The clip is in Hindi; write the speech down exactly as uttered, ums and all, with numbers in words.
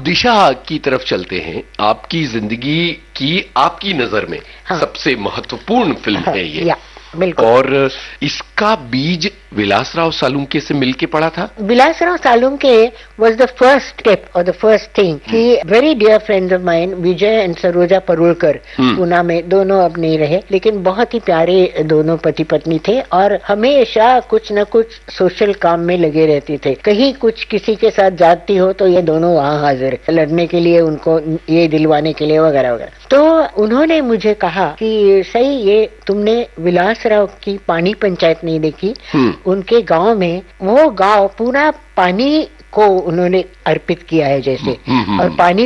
दिशा की तरफ चलते हैं। आपकी जिंदगी की, आपकी नजर में हाँ। सबसे महत्वपूर्ण फिल्म हाँ, है ये, बिल्कुल। और इसका बीज विलासराव सालुंके से मिलके पड़ा था। Vilasrao Salunke was the first step or the first thing कि very dear friends of mine, Vijay and Saroja परुलकर, Poona में, दोनों अब नहीं रहे, लेकिन बहुत ही प्यारे दोनों पति पत्नी थे और हमेशा कुछ न कुछ सोशल काम में लगे रहते थे। कहीं कुछ किसी के साथ जाती हो तो ये दोनों वहाँ हाजिर, लड़ने के लिए, उनको ये दिलवाने के लिए वगैरह वगैरह। तो उन्होंने मुझे कहा कि सही, ये तुमने विलासराव की पानी पंचायत नहीं देखी, उनके गांव में, वो गांव पूरा पानी को उन्होंने अर्पित किया है जैसे, और पानी